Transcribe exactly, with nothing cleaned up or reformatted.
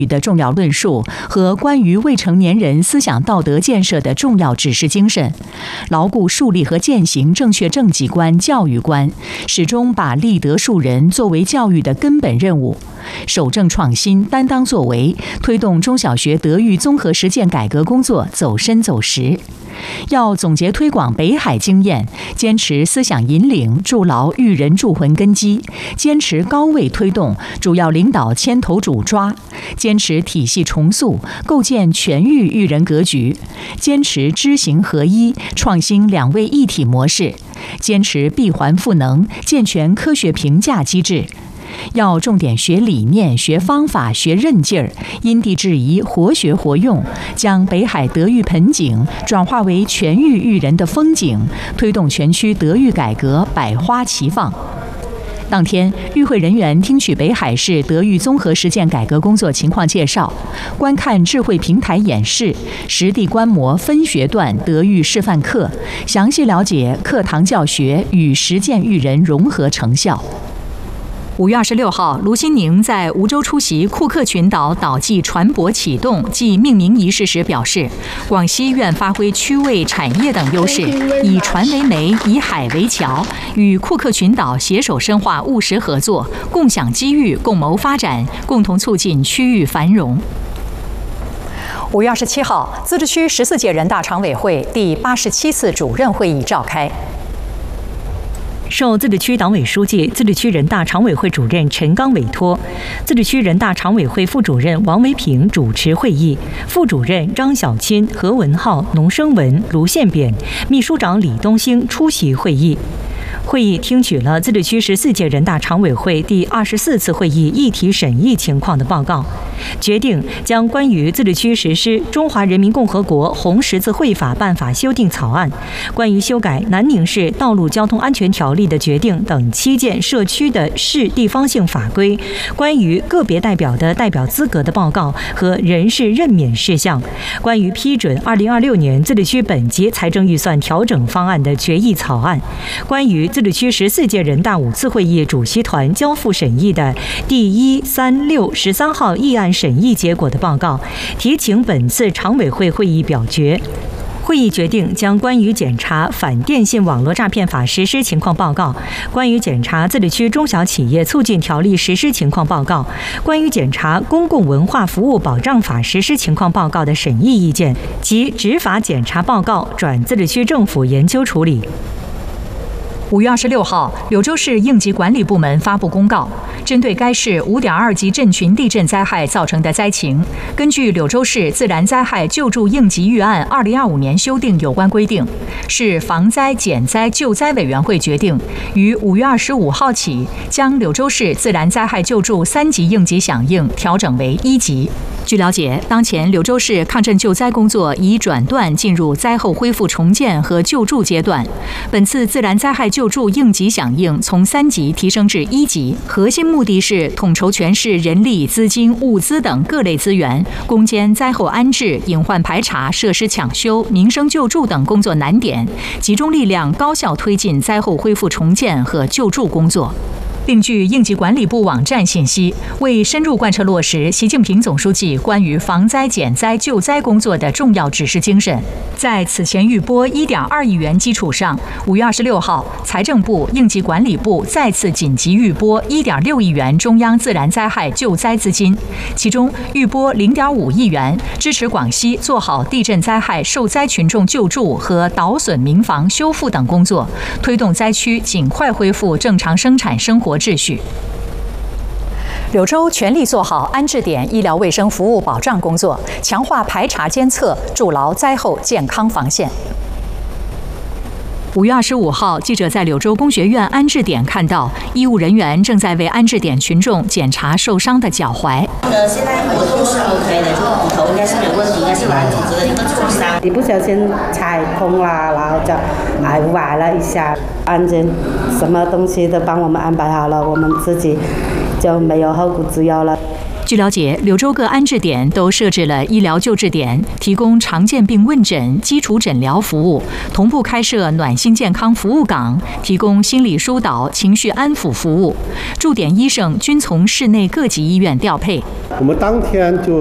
的重要论述和关于未成年人思想道德建设的重要指示精神，牢固树立和践行正确政绩观、教育观，始终把立德树人作为教育的根本任务，守正创新、担当作为，推动中小学德育综合实践改革工作走深走实。要总结推广北海经验，坚持思想引领，筑牢育人铸魂根基，坚持高位推动，主要领导牵头主抓，坚持体系重塑，构建全域育人格局，坚持知行合一，创新两位一体模式，坚持闭环赋能，健全科学评价机制。要重点学理念、学方法、学韧劲儿，因地制宜，活学活用，将北海德育盆景转化为全域育人的风景，推动全区德育改革百花齐放。当天，与会人员听取北海市德育综合实践改革工作情况介绍，观看智慧平台演示，实地观摩分学段德育示范课，详细了解课堂教学与实践育人融合成效。五月二十六号，卢新宁在梧州出席库克群岛岛际船舶启动暨命名仪式时表示，广西愿发挥区位、产业等优势，以船为媒，以海为桥，与库克群岛携手深化务实合作，共享机遇，共谋发展，共同促进区域繁荣。五月二十七号，自治区十四届人大常委会第八十七次主任会议召开。受自治区党委书记、自治区人大常委会主任陈刚委托，自治区人大常委会副主任王维平主持会议，副主任张小钦、何文浩、农生文、卢宪扁，秘书长李东兴出席会议。会议听取了自治区十四届人大常委会第二十四次会议议题审议情况的报告，决定将关于自治区实施《中华人民共和国红十字会法》办法修订草案、关于修改南宁市道路交通安全条例的决定等七件社区的市地方性法规、关于个别代表的代表资格的报告和人事任免事项、关于批准二零二六年自治区本级财政预算调整方案的决议草案、关于自治区十四届人大五次会议主席团交付审议的第一、三、六、十三号议案审议结果的报告，提请本次常委会会议表决。会议决定将关于检查反电信网络诈骗法实施情况报告、关于检查自治区中小企业促进条例实施情况报告、关于检查公共文化服务保障法实施情况报告的审议意见及执法检查报告转自治区政府研究处理。五月二十六号，柳州市应急管理部门发布公告，针对该市五点二级震群地震灾害造成的灾情，根据柳州市自然灾害救助应急预案二零二五年修订有关规定，市防灾减灾救灾委员会决定，于五月二十五号起，将柳州市自然灾害救助三级应急响应调整为一级。据了解，当前柳州市抗震救灾工作已转段进入灾后恢复重建和救助阶段。本次自然灾害救助应急响应从三级提升至一级，核心目的是统筹全市人力、资金、物资等各类资源，攻坚灾后安置、隐患排查、设施抢修、民生救助等工作难点，集中力量高效推进灾后恢复重建和救助工作。并据应急管理部网站信息，为深入贯彻落实习近平总书记关于防灾减灾救灾工作的重要指示精神，在此前预拨一点二亿元基础上，五月二十六号，财政部、应急管理部再次紧急预拨一点六亿元中央自然灾害救灾资金，其中预拨零点五亿元支持广西做好地震灾害受灾群众救助和倒损民房修复等工作，推动灾区尽快恢复正常生产生活秩序。柳州全力做好安置点医疗卫生服务保障工作，强化排查监测，筑牢灾后健康防线。五月二十五号，记者在柳州工学院安置点看到，医务人员正在为安置点群众检查受伤的脚踝。 呃，现在活动是 OK 的，这个骨头应该是没有问题，应该是软组织的一个挫伤。 一不小心踩空了，然后就哎崴了一下。安检什么东西都帮我们安排好了，我们自己就没有后顾之忧了。 据了解，柳州各安置点都设置了医疗救治点，提供常见病问诊、基础诊疗服务，同步开设暖心健康服务岗，提供心理疏导、情绪安抚服务。驻点医生均从市内各级医院调配。 我们当天就